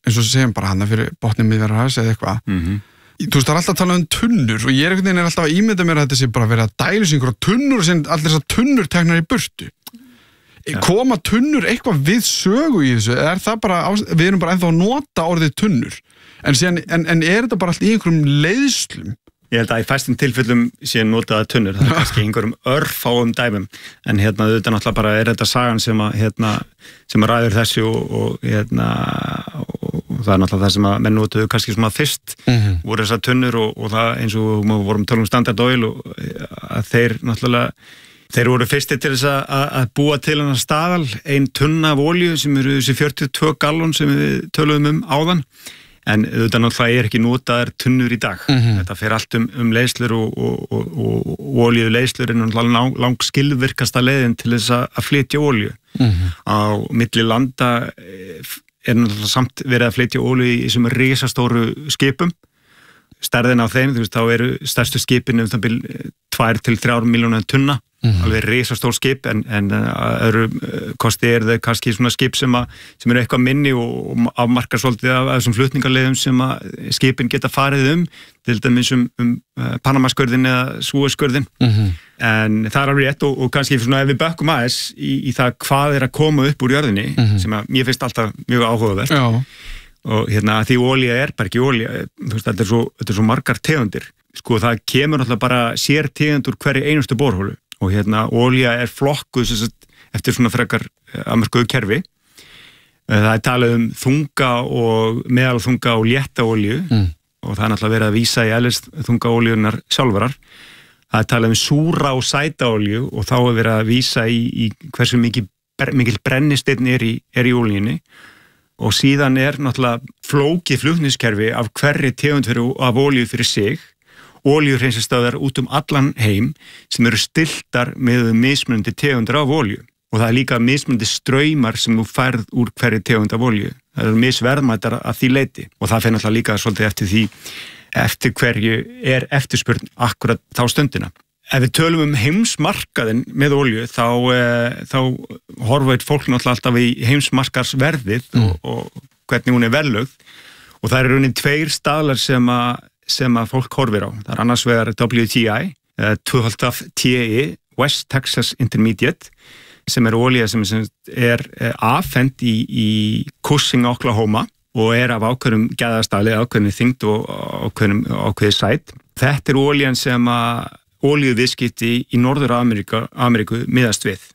eins og segjum bara hana fyrir botninn Miðjarðarhafs eða eitthvað. Þú veist, það alltaf að tala tunnur og ég einhvern veginn alltaf að ímynda mér að þetta sé bara verið að dæla sig einhverja tunnur og sem allir þessar tunnur teknar í burtu. Koma tunnur eitthvað við sögu í þessu? Er það bara, við erum bara ennþá að nota orðið tunnur. En er þetta bara allt í einhverjum leiðslum? Ég held að í fæstum tilfellum sé notaða tunnur, það kannski einhverjum örfáum dæmum, en auðvitað náttúrulega bara er þetta sagan sem að ræður þessu og það er náttúrulega það sem að menn notuðu kannski svona fyrst voru þessar tunnur og það eins og við vorum tala Standard Oil og að þeir voru fyrstir til þess að búa til hennar staðal, ein tunna af olíu sem eru þessi 42 gallón sem við töluðum áðan. En auðvitað náttúrulega er ekki notaðar tunnur í dag. Þetta fer allt leiðslur og olíuleiðslur er náttúrulega lang skilvirkasta leiðin til þess að flytja olíu. Á milli landa er náttúrulega samt verið að flytja olíu í þessum risastóru skipum. Stærðin á þeim, þú veist, þá eru stærstu skipin 2 til 3 milljónir tunna. Alveg risastór skip en öðru kosti er þau kannski svona skip sem eru eitthvað minni og afmarkar svolítið af þessum flutningarleiðum sem að skipin geta farið til dæmis Panamaskörðin eða Súezskörðin en það er alveg rétt og kannski svona ef við bökkum aðeins í það hvað er að koma upp úr jörðinni sem að mér finnst alltaf mjög áhugavert og því olía er bara ekki olía, þú veist, þetta er svo margar tegundir, sko það kemur náttúrulega bara sér tegund úr hverju einustu borhólu og olía er flokkuð eftir svona frekar amerísku kerfi. Það er talað þunga og meðalþunga og létta olíu og það er náttúrulega verið að vísa í eðlisþunga olíunar sjálfrar. Það er talað súra og sæta olíu og þá er verið að vísa í hversu mikil brennisteinn er í olíunni og síðan er náttúrulega flókið flutningskerfi af hverri tegund af olíu fyrir sig. Olíuhreinsistöðvar út allan heim sem eru stilltar með mismunandi tegundir af olíu og það er líka mismunandi straumar sem þú færð úr hverju tegund af olíu. Það eru misverðmætar að því leyti og það fer náttúrulega líka svolítið eftir hverju er eftirspurn akkurat þá stundina. Ef við tölum heimsmarkaðin með olíu þá horfir fólk náttúrulega alltaf í heimsmarkaðsverðið og hvernig hún er verðlögð og það eru raunin 2 staðlar sem að fólk horfir á. Það er annars vegar WTI, 2TI, West Texas Intermediate, sem er olía sem er afhent í Cushing, Oklahoma og er af ákveðnum gæðastali, ákveðinni þyngd og ákveðið sæt. Þetta er olían sem að olíuviðskipti í Norður-Ameríku miðast við.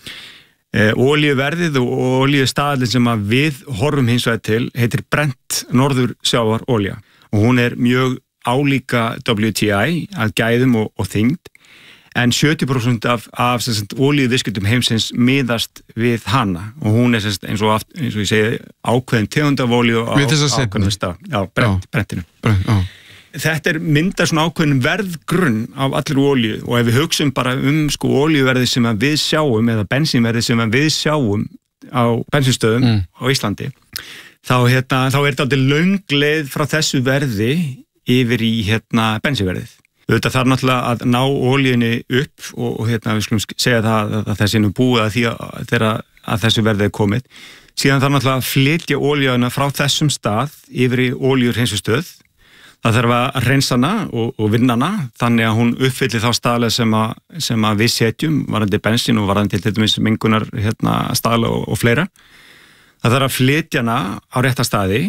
Olíuverðið og olíustaðallinn sem að við horfum hins vegar til heitir Brent norðursjávar olía. Og hún er mjög álíka WTI að gæðum og þyngd en 70% af olíuviðskiptum heimsins miðast við hana og hún er eins og ég segi ákveðin tegund af olíu á ákveðnum stað. Já, Brentinu. Þetta myndar svona ákveðin verðgrunn af allir olíu og ef við hugsum bara olíuverði sem við sjáum eða bensínverði sem við sjáum á bensínstöðum á Íslandi þá er þetta aldrei löng leið frá þessu verði yfir í bensínverðið. Þetta þarf náttúrulega að ná olíunni upp og við skulum segja það að þessi nú búið að því að þessu verði er komið. Síðan þarf náttúrulega að flytja olíuna frá þessum stað yfir í olíuhreinsustöð. Það þarf að hreinsa hana og vinna hana þannig að hún uppfyllir þá staðla sem að við setjum varðandi bensín og varðandi til dæmis mengunar staðla og fleira. Það þarf að flytja hana á rétta staði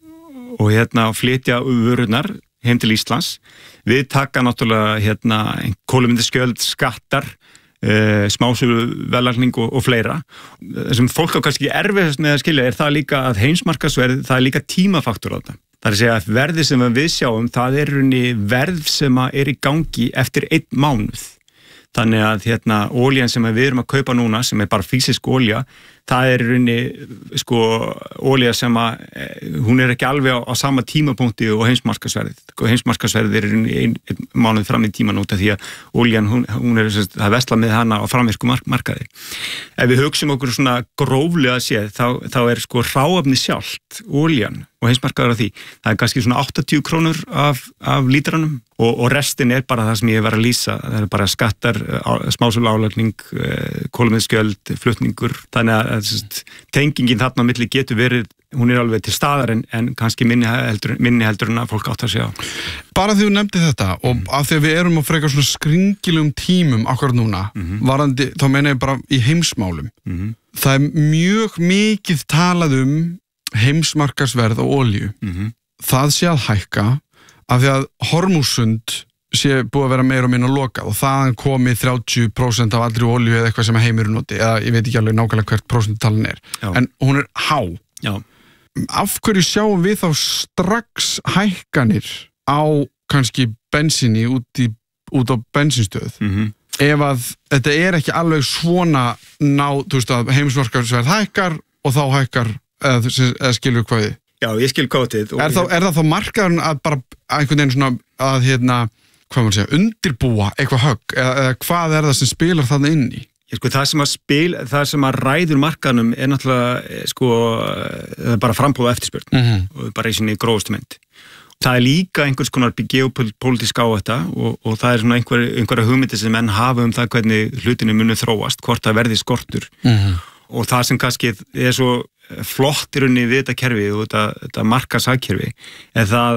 og flytja vörurnar heim til Íslands. Við taka náttúrulega kolefnisgjöld, skattar, smásöluverðlagning og fleira. Það sem fólk á kannski erfiðast með að skilja er það líka að heimsmarkaðsverð, það er líka tímafaktor á þetta. Það er að segja að verðið sem við sjáum, það er verð sem er í gangi eftir 1 mánuð. Þannig að olían sem við erum að kaupa núna, sem er bara fysisk olía, það er olía sem hún er ekki alveg á sama tímapunkti og heimsmarkaðsverðið. Heimsmarkaðsverðið er 1 mánuð fram í tíman út af því að olían, hún er það vesla með hana á framvirku markaði. Ef við hugsum okkur svona gróflega séð, þá er hráefni sjálft, olían og heimsmarkaður af því. Það er kannski svona 80 krónur af lítranum og restin er bara það sem ég var að lýsa. Það er bara skattar, smásöluálagning, kolefnisgjöld, flutningur. Þannig tengingin þarna á milli getur verið, hún alveg til staðar en kannski minni heldur en að fólk átt að sjá. Bara því þú nefndi þetta og af því að við erum á frekar svona skringilegum tímum akkurat núna, varandi, þá meina ég bara í heimsmálum. Það er mjög mikið talað heimsmarkaðsverð á olíu. Það sé að hækka af því að Hormúzsund sé búið að vera meira og minna lokað og það komið 30% af allri olíu eða eitthvað sem heimurinn noti, eða ég veit ekki alveg nákvæmlega hvert prósentutalinn er. Já. En hún er há. Já. Af hverju sjáum við þá strax hækkanir á kannski bensíni út á bensínstöð? Ef að þetta er ekki alveg svona þú veist að heimsmarkaðsverð hækkar og þá hækkar eða skilur hvað við? Já, ég skil kótið. Er það þá markaðurinn að bara einhvern veginn svona að hvað maður segja, undirbúa eitthvað högg eða hvað er það sem spilar þarna inn í? Það sem að ræður markaðnum er náttúrulega bara frambúð og eftirspurn og bara í sinni grófustu mynd. Það er líka einhvers konar geopolítísk á þetta og það er svona einhverja hugmyndir sem menn hafa það hvernig hlutinu munu þróast, hvort það verði skortur og það sem kannski er svo flott í rauninni við þetta kerfi og þetta markaðshagkerfi er það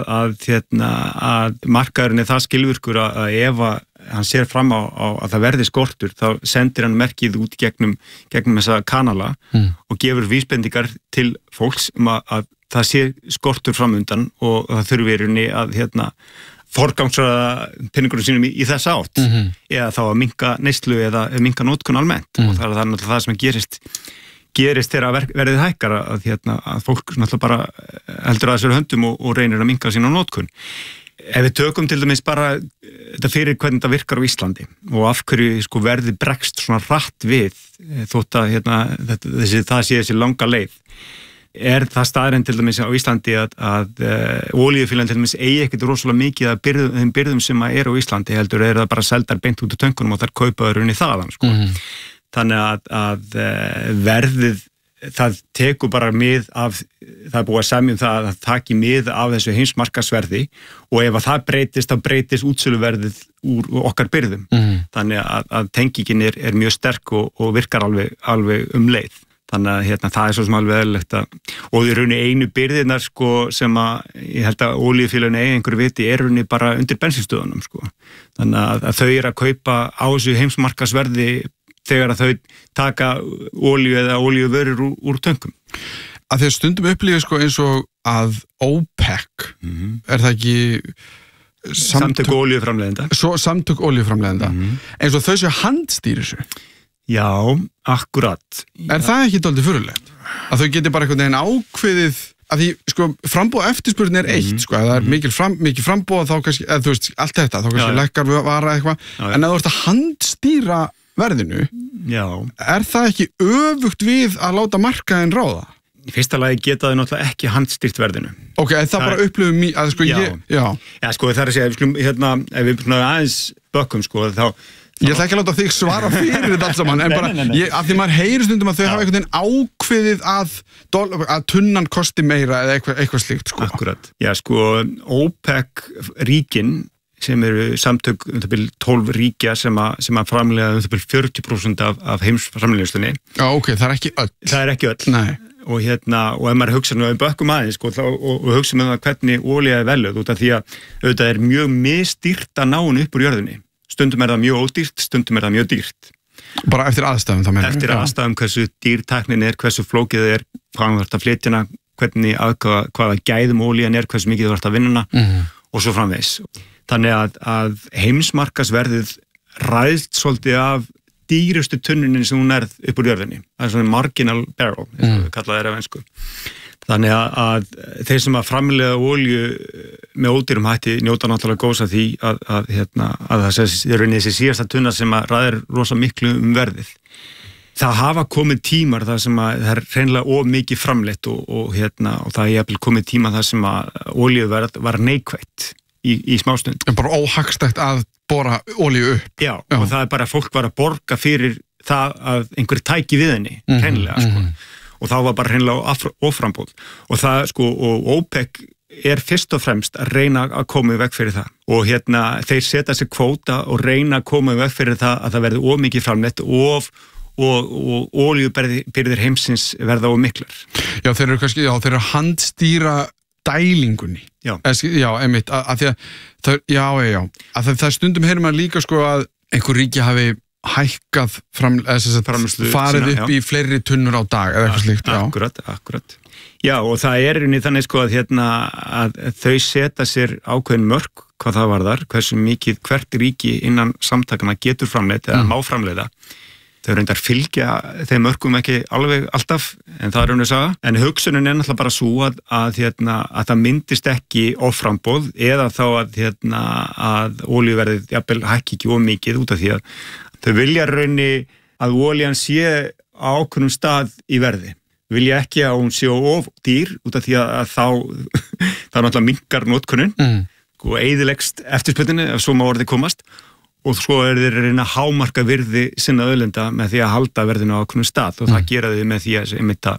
að markaðurinn er það skilvirkur að ef hann sér fram á að það verði skortur þá sendir hann merkið út gegnum þessa kanala og gefur vísbendingar til fólks að það sé skortur framundan og það þurfi í rauninni að forgangsraða penningurum sínum í þessa átt eða þá að minnka neyslu eða minnka notkun almennt og það er náttúrulega það sem gerist þegar verðið hækkar að fólk náttúrulega bara heldur að þessari höndum og reynir að minnka sína notkun. Ef við tökum til dæmis bara þetta fyrir hvernig þetta virkar á Íslandi og af hverju verðið bregst svona hratt við þótt að það sé þessi langa leið er það staðreynd til dæmis á Íslandi að olíufélagin til dæmis eigi ekkert rosalega mikið af þeim byrðum sem er á Íslandi heldur það bara seldar beint út úr tönkunum og þær kaupaður unni þaðan Þannig að verðið, það tekur bara mið af, það er búið að semja það að taki mið af þessu heimsmarkaðsverði og ef að það breytist, þá breytist útsöluverðið úr okkar byrðum. Þannig að tengingin er mjög sterk og virkar alveg leið. Þannig að það er svo sem alveg eðlilegt og í rauninni einu byrðirnar sem að ég held að olíufélaginu eigi einhverju viti er rauninni bara undir bensínstöðunum Þannig að þau að kaupa á þessu heimsmarkaðsverði þegar að þau taka olíu eða olíuvörur úr tönkum. Að því að stundum upplýði eins og að OPEC, er það ekki samtök olíuframleiðenda? Samtök olíuframleiðenda, eins og þau séu handstýri þessu. Já, akkurat. Er það ekki dálítið furðulegt? Að þau geti bara einhvern veginn ákveðið að því, frambúð og eftirspurn er eitt, ef það er mikil frambúð þá kannski, eða þú veist, allt þetta, þá kannski lækkar vara eitthvað, en ef þú ert að handstýra verðinu, er það ekki öfugt við að láta markaðinn ráða? Í fyrsta lagi geta þau náttúrulega ekki handstýrt verðinu. Ok, það bara upplifum að það er að segja, ef við aðeins bökkum, þá ég ætla ekki að láta þig svara fyrir þetta allt saman, en bara, af því maður heyrir stundum að þau hafa einhvern veginn ákveðið að tunnan kosti meira eða eitthvað slíkt, Akkurat. Já, OPEC ríkin sem eru samtök 12 ríkja sem að framleiða 40% af heimsframleiðstunni. Já, ok, það er ekki öll. Það er ekki öll. Nei. Og ef maður hugsa við bökkum aðeins og hugsa það hvernig olía er veluð út af því að auðvitað er mjög misdýrt að ná henni upp úr jörðinni. Stundum er það mjög ódýrt, stundum er það mjög dýrt. Bara eftir aðstæðum það meina? Eftir aðstæðum hversu dýrtæknin er, hversu flókið er, hvað þú ert að flytja hana, hvaða gæðum olían er, hversu mikið þú ert að vinna hana og svo framvegis. Þannig að heimsmarkaðsverðið ræðst svolítið af dýrustu tunnunin sem hún er upp úr jörðinni. Það er svona marginal barrel, eins og við kallaðum það á ensku. Þannig að þeir sem að framleiða olíu með ódýrum hætti njóta náttúrulega góðs af því að það er þessi síðasta tunna sem að ræðir rosa miklu verðið. Það hafa komið tímar þar sem að það er hreinlega of mikið framleitt og það er jafnvel komið tíma þar sem að olíuverð var neikvætt í smástund. En bara óhagstætt að bora olíu upp. Já, og það er bara fólk var að borga fyrir það að einhver tæki við henni, hreinlega, og þá var bara hreinlega oframbóð og það og OPEC er fyrst og fremst að reyna að koma í veg fyrir það og þeir setja sér kvóta og reyna að koma í veg fyrir það að það verði of mikið framleitt og olíubirgðir heimsins verða of miklar. Já, þeir eru kannski, þeir eru handstýra dælingunni. Já. Einmitt, að því að það stundum heyrir maður líka sko að einhver ríki hafi hækkað framleiðslu farið upp í fleiri tunnur á dag eða eitthvað slíkt. Akkurat. Já, og það er þannig sko að þau setja sér ákveðin mörk hvað það varðar, hversu mikið hvert ríki innan samtakana getur framleitt eða má framleiða. Þau reyndar fylgja þeim mörkum ekki alveg alltaf, en það er raun að saga. En hugsunin er náttúrulega bara svo að það myndist ekki offramboð eða þá að olíuverðið jafnvel hækki ekki of mikið út af því að þau vilja raunni að olían sé á ákveðnum stað í verði. Vilja ekki að hún sé of dýr út af því að þá náttúrulega minnkar notkunin og eyðilegst eftirspurninni ef svo má orðið komast. Og svo þeir að reyna að hámarka virði sinna auðlinda með því að halda verðinu á ákveðnum stað og það gera þau með því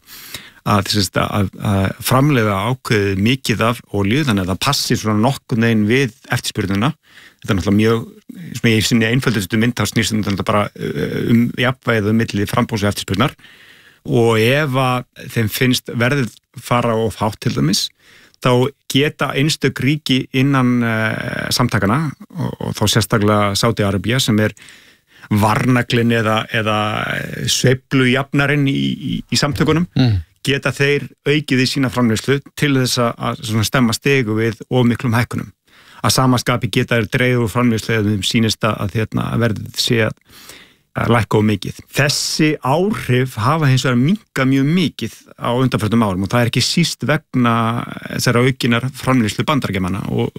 að framleiða ákveðið mikið af olíu þannig að það passir svona nokkurn veginn við eftirspurnina. Þetta er náttúrulega mjög, sem ég sinni einföldustu mynd þá snýst þetta bara jafnvægið milli frambóðs og eftirspurnar og ef að þeim finnst verðið fara of hátt til dæmis þá geta einstök ríki innan samtakana og þá sérstaklega Sádi-Arabía sem er varnaglinn eða sveiflujafnarinn í samtökunum geta þeir aukið í sína framleiðslu til þess að stemma stigu við of miklum hækkunum. Að samaskapi geta þeir dreifð úr framleiðslu eða þeim sýnist að verðið sé að lækka of mikið. Þessi áhrif hafa hins vegar minnkað mjög mikið á undanförnum árum og það er ekki síst vegna þessara aukinar framleiðslu Bandaríkjamanna og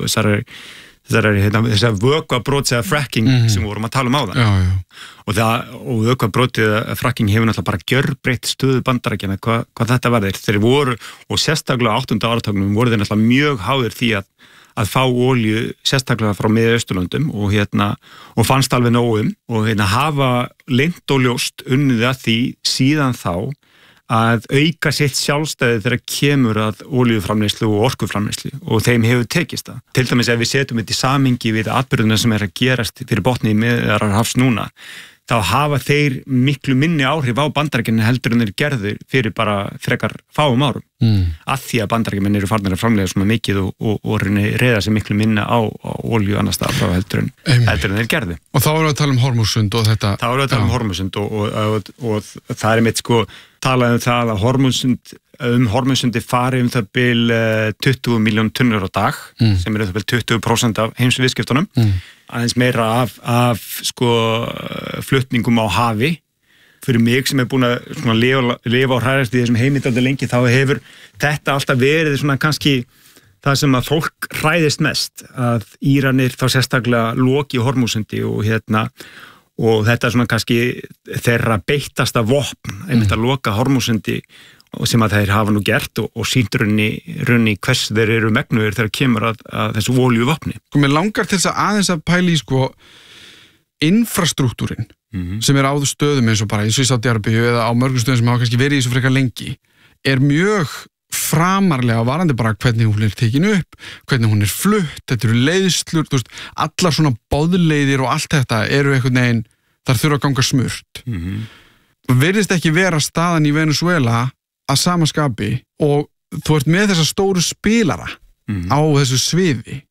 þessar vökvabrót eða fracking sem vorum að tala áðan. Já. Og vökvabrót eða fracking hefur náttúrulega bara gjörbreytt stöðu Bandaríkjanna hvað þetta verður. Þeir voru, og sérstaklega á 8. áratugnum voru þeir náttúrulega mjög háðir því að fá olíu sérstaklega frá Mið-Austurlöndum og fannst alveg nógum og hafa leynt og ljóst unnið að því síðan þá að auka sitt sjálfstæði þegar kemur að olíuframleiðslu og orkuframleiðslu og þeim hefur tekist það. Til dæmis ef við setjum þetta í samhengi við atburðina sem er að gerast fyrir botni í Miðjarðarhafs núna, þá hafa þeir miklu minni áhrif á Bandaríkjamenn heldur en þeir gerðu fyrir bara frekar fáum árum. Að því að Bandaríkjamenn eru farnir að framleiða svona mikið og reyða sig miklu minna á olíu annars staðar frá heldur en þeir gerðu. Og þá erum við að tala um Hormuzsund og þetta. Þá erum við að tala um Hormuzsund og það er mitt sko talað það að Hormuzundi fari það bil 20 miljón tunnur á dag sem það bil 20% af heimsviðskiptunum. Aðeins meira af sko flutningum á hafi. Fyrir mig sem er búin að lifa og hræðast í þessum heimildaldi lengi þá hefur þetta alltaf verið svona kannski það sem að fólk hræðist mest að Íranir þá sérstaklega loki Hormuzundi og þetta er svona kannski þeirra beittasta vopn einmitt að loka Hormuzundi sem að þeir hafa nú gert og sýnt runni hvers þeir eru megnuðir þegar kemur að þessu olíuvopni. Mér langar til þess að aðeins að pæla í sko infrastruktúrin sem er á stöðum eins og bara í Sádi-Arabíu eða á mörgum stöðum sem hafa kannski verið í svo frekar lengi er mjög framarlega varandi bara hvernig hún er tekin upp, hvernig hún er flutt, þetta eru leiðslur, þú veist, allar svona boðleiðir og allt þetta eru einhvern veginn, þar þurfa að ganga smurt. Virðist ekki vera staðan í Venezuela að sama skapi og þú ert með þessa stóru spilara á þessu sviði.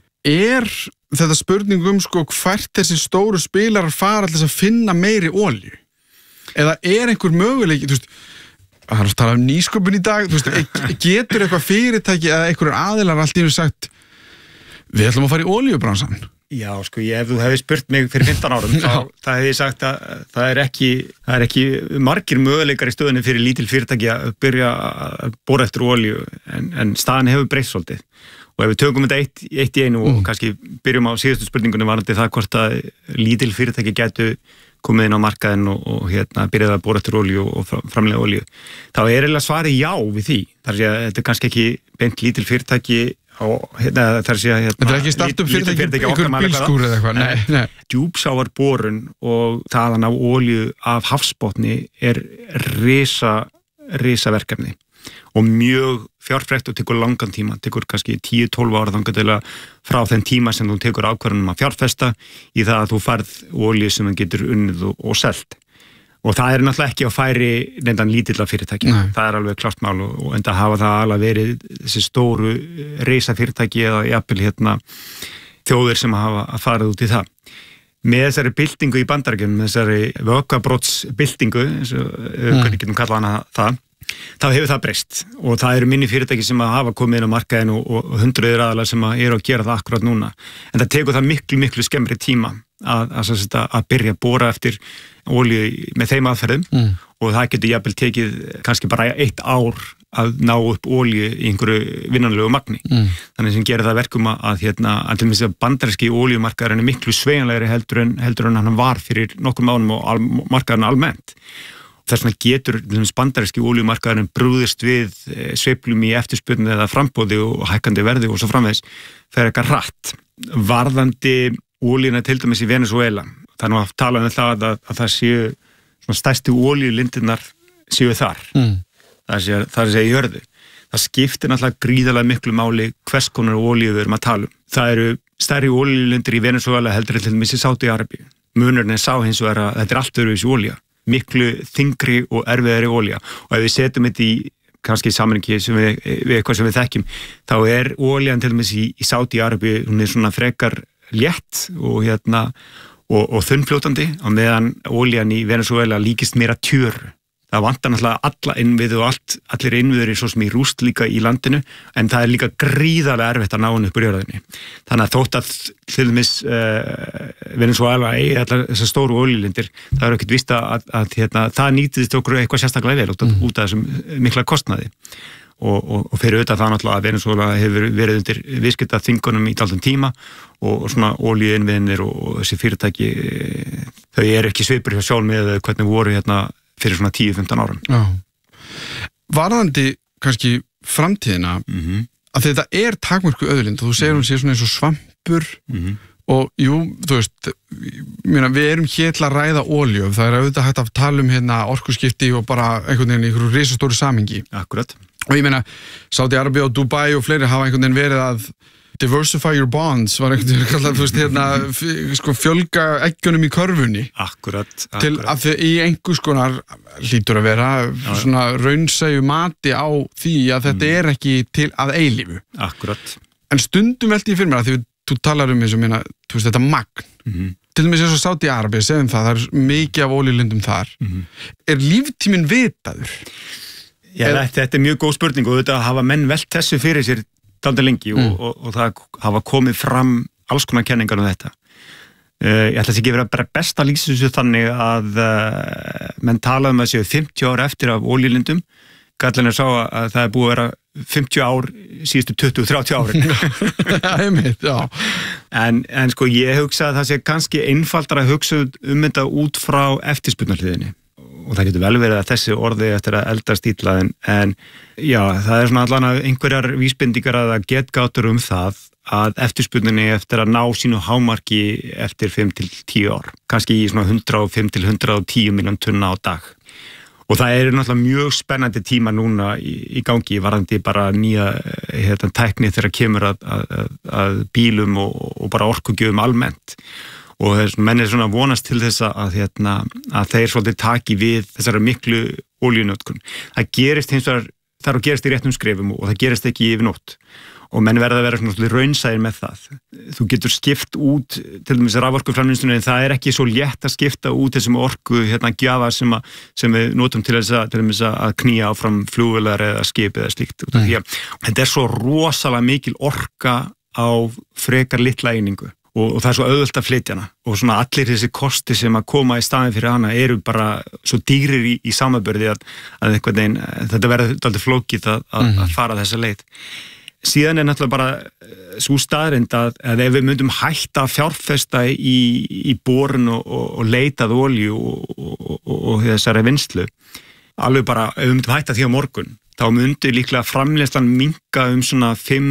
Er þetta spurning sko hvert þessi stóru spilarar fara til þess að finna meiri olíu? Eða er einhver möguleiki, þú veist, það er að tala um nýsköpun í dag, þú veist, getur eitthvað fyrirtæki eða einhverjur aðilar allt í einu sagt við ætlum að fara í olíubransan? Já, sko, ef þú hefði spurt mig fyrir 15 árum, þá hefði ég sagt að það er ekki margir möguleikar í stöðunni fyrir lítil fyrirtæki að byrja að bora eftir olíu, en staðan hefur breyst svolítið. Og ef við tökum þetta eitt í einu og kannski byrjum á síðustu spurningunni varandi það hvort að lítil fyrirtæki gætu komið inn á markaðinn og byrjaði að bora eftir olíu og framleiða olíu. Þá er eiginlega svarið já við því. Þar sé að þetta er kannski ekki beint lítil fyrirtæki þar sé að þetta er ekki startup fyrirtæki einhver bílskúr eða eitthvað. Nei. Djúpsjávarborun og þaðan á olíu af hafsbotni er risa verkefni. Og mjög fjárfrekt og tekur langan tíma, tekur kannski 10-12 ára þangað til að frá þenn tíma sem þú tekur ákvörðunum að fjárfesta í það að þú færð olíu sem þú getur unnið og selt. Og það náttúrulega ekki á færi neyndan lítilla fyrirtæki. Það alveg klart mál og enda hafa það alveg verið þessi stóru risafyrirtæki eða jafnvel þjóðir sem hafa farið út í það. Með þessari byltingu í Bandaríkjunum, þessari vökvabrotsbyltingu, eins og hvernig getum kallað hana það, þá hefur það breyst og það eru minni fyrirtæki sem hafa komið inn á markaðin og hundruðir aðalar sem eru að gera það akkurat núna. En það tekur það miklu skemmri tíma að byrja að bora eftir olíu með þeim aðferðum og það getur jafnvel tekið kannski bara 1 ár að ná upp olíu í einhverju vinnanlegu magni. Þannig sem gerir það verkum að til dæmis að bandaríski olíumarkaðurinn er miklu sveigjanlegri heldur en hann var fyrir nokkrum ánum og markaðurinn almennt. Þess vegna getur bandaríski olíumarkaðurinn brúðist við sveiflum í eftirspurn eða framboði og hækkandi verði og svo framvegis fer eitthvað hratt. Varðandi olíuna til dæmis í Venezuela, það nú að tala það að það séu svona stærstu olíulindirnar séu þar. Það er í jörðu. Það skiptir náttúrulega gríðarlega miklu máli hvers konar olíu við erum að tala um. Það eru stærri olíulindir í Venezuela heldur til dæmis í Sádi-Arabíu. Munurinn sá hins vegar að þetta er allt öðruvísi olía. Miklu þyngri og erfiðari olía og ef við setjum þetta í kannski sammengi við eitthvað sem við þekkjum þá er olían til dæmis í Sádi-Arabíu hún er svona frekar létt og þunnfljótandi á meðan olían í Venezuela líkist meira tjöru. Það vantar náttúrulega alla innviði og allir innviður svo sem í rúst líka í landinu en það er líka gríðarlega erfitt að ná hann upp úr jörðinni. Þannig að þótt að til dæmis Venezuela eigi allar þessar stóru olíulindir það er ekkert víst að það nýtist okkur eitthvað sérstaklega vel út af þessum mikla kostnaði og fyrir auðvitað það náttúrulega að Venezuela hefur verið undir viðskipta þvingunum í dálítinn tíma og svona olíuinnviðinir og þessi fyrirtæki þau eru ekki svipur hjá sjálf með hvernig voru fyrir svona 10-15 árum. Já. Varðandi kannski framtíðina að þetta er takmörku auðlind og þú segir hún sé svona eins og svampur og jú, þú veist við erum hér til að ræða olíu það er auðvitað hægt að tala um orkuskipti og bara einhvern veginn í einhverju risastóru samhengi. Akkurat. Og ég meina, Sádi-Arabíu og Dubai og fleiri hafa einhvern veginn verið að diversify your bonds var einhvern veginn kallað, þú veist, fjölga eggjunum í körfunni. Akkurat. Til að þau í einhvers konar hlýtur að vera svona raunsæju mati á því að þetta er ekki til að eilífu. Akkurat. En stundum velti ég fyrir mér að því þú talar um eins og meina, þú veist, þetta magn. Til dæmis eins og Sádi-Arabíu, segjum það er mikið af olíulindum þar. Er líftíminn vitaður? Já, þetta er mjög góð spurning og þetta hafa menn velt þessu fyrir sér dálítið lengi og það hafa komið fram alls konar kenningar um þetta. Ég ætla ekki að vera best að lýsa þessu þannig að menn tala um að séu 50 ár eftir af olíulindum. Gallin sá að það er búið að vera 50 ár síðustu 20-30 árin. Já. En sko ég hugsa að það sé kannski einfaldara að hugsa þetta út frá eftirspurnarhliðinni. Og það getur vel verið að þessi orði eftir að eldast illa en já, það er svona allan að einhverjar vísbendingar að getgátur það að eftirspurninni eftir að ná sínu hámarki eftir 5-10 ár, kannski í svona 105-110 miljón tunna á dag. Og það er náttúrulega mjög spennandi tíma núna í gangi varðandi bara nýja tækni þegar kemur að bílum og bara orkugjöfum almennt. Og menn er svona vonast til þess að þeir svolítið taki við þessari miklu olíunotkun. Það gerist hins vegar, það gerist í réttum skrefum og það gerist ekki yfir nótt. Og menn verða að vera svona raunsæðir með það. Þú getur skipt út, til dæmis raforkuframleiðslunni, en það er ekki svo létt að skipta út þessum orku gjafa sem við notum til dæmis að knýja áfram flugvélar eða skip eða slíkt. Þetta er svo rosalega mikil orka á frekar litla einingu. Og það er svo auðvelt að flytja hana og svona allir þessi kosti sem að koma í staðin fyrir hana eru bara svo dýrir í samanburði að einhvern veginn, þetta verður dálítið flókið að fara þessa leið. Síðan er náttúrulega bara sú staðreynd að ef við myndum hætta að fjárfesta í borun og leitað olíu og þessari vinnslu, alveg bara ef við myndum hætta því á morgun, þá myndi líklega framleiðslan minnka svona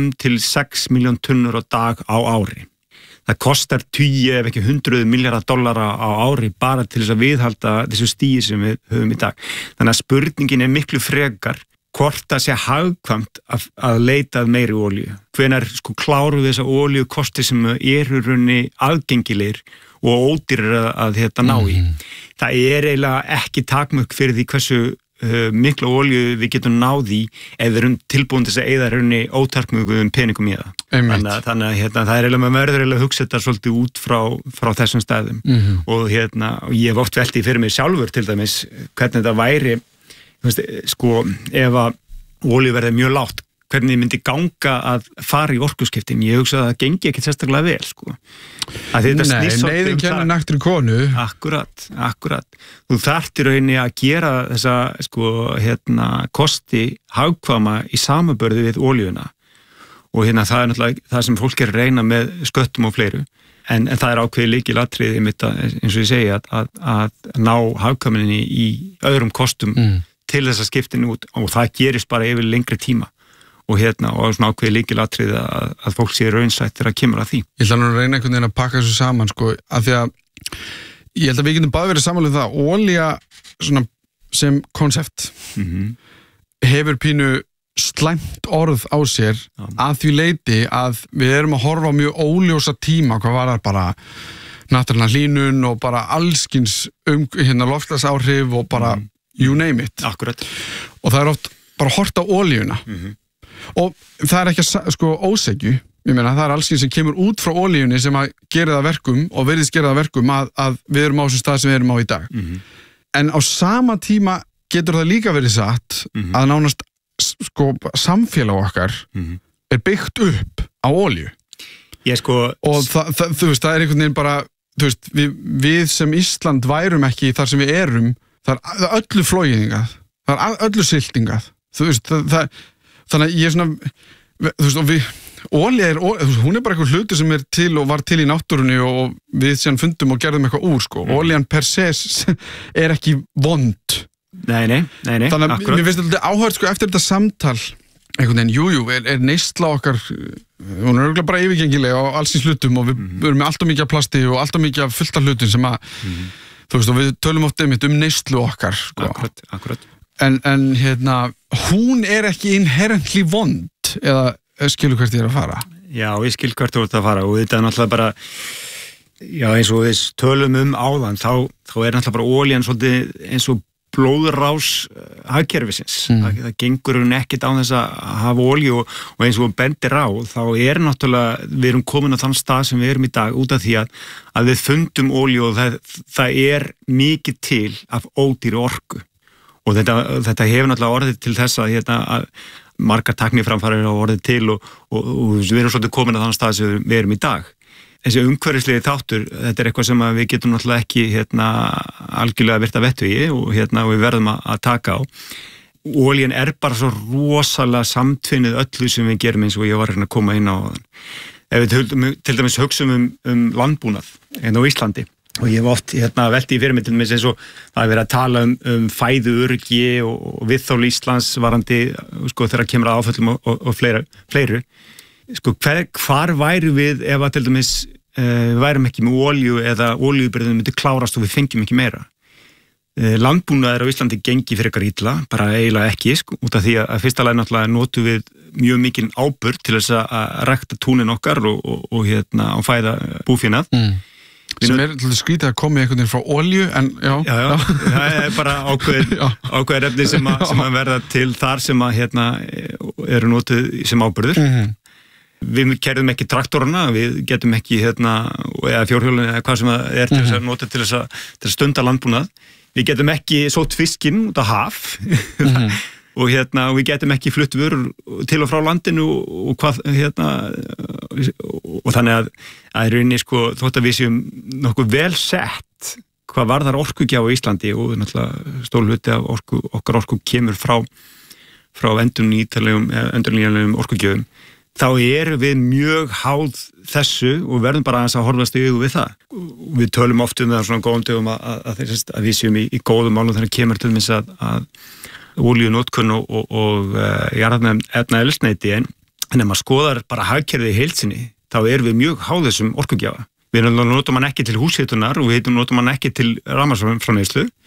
5-6 miljón tunnur á dag á ári. Það kostar 10 ef ekki $100 miljardar á ári bara til þess að viðhalda þessu stigi sem við höfum í dag. Þannig að spurningin er miklu frekar hvort það sé hagkvæmt að leita að meiri olíu. Hvenær sko klárum við þessa olíukosti sem eru runni aðgengilegir og ódýrir að ná í. Það eiginlega ekki takmörk fyrir því hversu mikla olíu við getum náði ef við erum tilbúin til að eyða runni ótakmörkuðum peningum í það. Þannig að það eiginlega maður verður eiginlega að hugsa þetta svolítið út frá þessum stæðum. Og ég hef oft velt í fyrir mig sjálfur til dæmis hvernig þetta væri sko, ef að olíuverð mjög lágt, hvernig myndi ganga að fara í orkuskiptin. Ég hugsa að það gengi ekkert sérstaklega vel, sko. Neyðin kennir naktri konu. Akkurat. Þú þarft í rauninni að gera þessa, sko, kosti hagkvæma í samanburði við olíuna. Og það er náttúrulega það sem fólk er að reyna með sköttum og fleiru. En það er ákveðið lykilatriði eins og ég segi að ná hagkvæmninni í öðrum kostum til þess að skiptin út og það gerist bara yfir lengri tíma og svona ákveðið lykilatriði að fólk sé raunsætt þegar að kemur að því. Ég ætla nú að reyna einhvern veginn að pakka þessu saman sko, af því að ég held að við getum báðir verið sammála um það, olía svona sem konsept hefur pínu slæmt orð á sér að því leyti að við erum að horfa á mjög óljósa tíma hvað var það bara náttúrulega hlýnun og bara allskins loftslagsáhrif og bara you name it. Akkurat. Og það er oft bara hort á olíuna og það er ekki sko ósegju, ég meina það er allskins sem kemur út frá olíunni sem að gera það verkum og virðist gera það verkum að við erum á þessum stað sem við erum á í dag. En á sama tíma getur það líka verið satt að nánast sko samfélag okkar er byggt upp á olíu. Og þú veist, það er einhvern veginn bara, þú veist, við sem Ísland værum ekki þar sem við erum, það er öllu flógiðingað, það er öllu siltingað, þú veist, þannig að ég er svona, þú veist, og olía hún er bara eitthvað hluti sem er til og var til í náttúrunni og við síðan fundum og gerðum eitthvað úr, sko, olían per se er ekki vond. Nei, þannig að mér finnst þetta áhört, sko, eftir þetta samtal, einhvern veginn, er neysla okkar, hún er örugglega bara yfirgengileg á allsins hlutum og við erum með allt of mikið af plasti og allt of mikið af fullt af hlutum sem að þú veist, og við tölum oft einmitt neyslu okkar, sko. Akkurat. En hún er ekki inherently vond, eða skilur hvert ég er að fara? Já, ég skil hvert þú ert að fara og þetta er náttúrulega bara, já, eins og við tölum áðan, þá er náttúrulega bara olían svolítið eins og blóðrás hagkerfisins. Það gengur hún ekkert á þess að hafa olíu og eins og bendir á, þá er náttúrulega, við erum komin á þann stað sem við erum í dag út af því að við fundum olíu og það er mikið til af ódýri orku og þetta hefur náttúrulega orðið til þess að margar tækniframfarir hafa orðið til og við erum svolítið komin á þann stað sem við erum í dag. Þessi umhverfislegi þáttur, þetta er eitthvað sem við getum náttúrulega ekki algjörlega virta vettugi og við verðum að taka á. Olían er bara svo rosalega samtvinnuð öllu sem við gerum eins og ég var að koma inn á þann. Ef við til dæmis hugsum landbúnað á Íslandi og ég hef oft velti í fyrir mig til dæmis eins og það er verið að tala fæðuöryggi og viðþol Íslands varandi sko þegar kemur að áföllum og fleiru. Sko, hvar væri við ef að til dæmis við værum ekki með olíu eða olíubirgðin myndi klárast og við fengjum ekki meira. Landbúnaður á Íslandi gengi frekar illa, bara eiginlega ekki, sko, út af því að fyrsta lagi náttúrulega notum við mjög mikinn áburð til þess að rækta túnin okkar og fæða búfénað. Sem er skrítið að koma einhvern veginn frá olíu, en já. Það er bara ákveður efni sem að verða til þar sem að eru notuð sem áburður. Við kerðum ekki traktorana, við getum ekki eða fjórhjólun eða hvað sem það er til þess að nota til þess að stunda landbúnað. Við getum ekki sótt fiskinn út af haf og við getum ekki flutt vörur til og frá landinu og hvað og þannig að í rauninni sko þótt að við séum nokkuð vel sett hvað varðar orkugjá á Íslandi og náttúrulega stór hluti af okkar orku kemur frá endurnýjanlegum orkugjöfum, þá erum við mjög háð þessu og verðum bara aðeins að horfast í augu við það. Við tölum oft það svona góðum dögum að við séum í góðum málum þegar kemur til þess að olíunotkun og jarðefnaeldsneyti en ef maður skoðar bara hagkerfið í heild sinni, þá erum við mjög háð þessum orkugjafa. Við notum hann ekki til húshitunar og við notum hann ekki til rafmagnsframleiðslu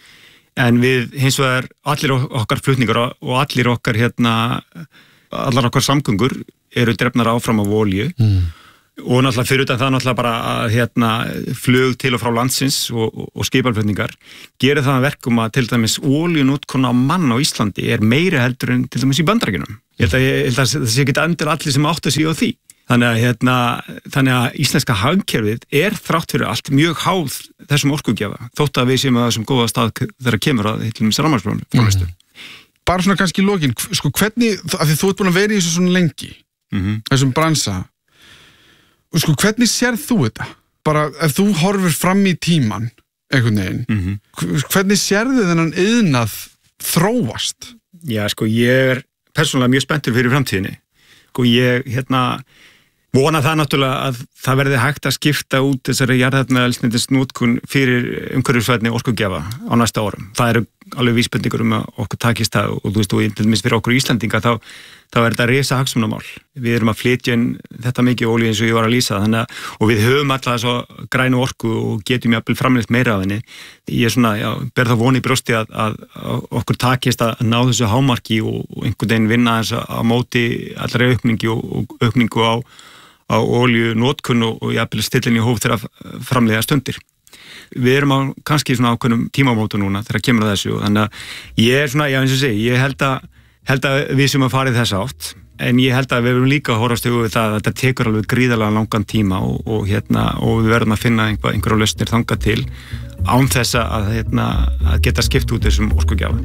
en við hins vegar allir okkar flutningar og allir okkar allar okkar samgöngur eru drefnar áfram af olíu og náttúrulega fyrir utan það náttúrulega bara flug til og frá landsins og skipalflutningar gerir það verkum að til dæmis olíunotkun á mann á Íslandi meiri heldur en til dæmis í Bandaríkjunum. Ég held að það sé ekki endur allir sem átta sig á því. Þannig að íslenska hagkerfið þrátt fyrir allt mjög háð þessum orkugjafa, þótt að við séum að þessum góða stað þegar kemur að til dæmis rafmagnsframleiðslu. Bara svona kannski í lokin, sko hvernig, af því þú ert búin að vera í þessu svona lengi, þessum bransa, sko hvernig sérð þú þetta? Bara ef þú horfir fram í tíman, einhvern veginn, hvernig sérðu þennan iðnað þróast? Já, sko ég persónulega mjög spenntur fyrir framtíðinni. Sko ég vona það náttúrulega að það verði hægt að skipta út þessari jarðefnaeldsneytisnotkun fyrir umhverfisvænni orkugjafa á næsta árum. Það eru alveg vísbendingar að okkur takist það og þú veist, og til dæmis fyrir okkur Íslandinga þá þetta risa hagsmunamál. Við erum að flytja inn þetta mikið olíu eins og ég var að lýsa og við höfum alltaf svo grænu orku og getum jafnvel framleitt meira af henni. Ég ber það von í brjósti að okkur takist að ná þessu hámarki og einhvern veginn vinna þess á móti allra aukningu á olíunotkun og jafnvel stillin í hóf þegar framleiða stundir. Við erum á kannski svona ákveðnum tímamótu núna þegar kemur að þessu, þannig að ég eins og segi, ég held að við sem að fara í þessa átt, en ég held að við verum líka að horfast við það að þetta tekur alveg gríðarlega langan tíma og við verðum að finna einhverja lausnir þangað til án þess að geta skipt út þessum orkugjafa.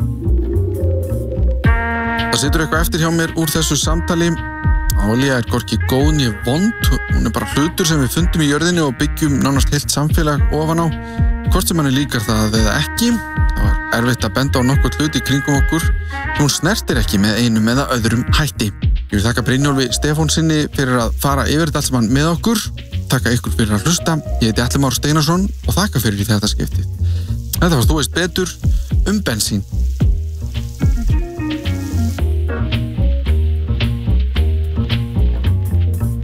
Það situr eitthvað eftir hjá mér úr þessu samtali. Olía hvorki góð né vond, hún bara hlutur sem við fundum í jörðinni og byggjum nánast heilt samfélag ofan á. Hvort sem manni líkar það eða ekki, það var erfitt að benda á nokkuð hlut í kringum okkur, hún snertir ekki með einum eða öðrum hætti. Ég vil þakka Brynjólfi Stefánssyni fyrir að fara yfir þetta allt saman með okkur, þakka ykkur fyrir að hlusta, ég heiti Atli Már Steinarsson og þakka fyrir í þetta skiptið. Þetta varst Þú veist betur bensín.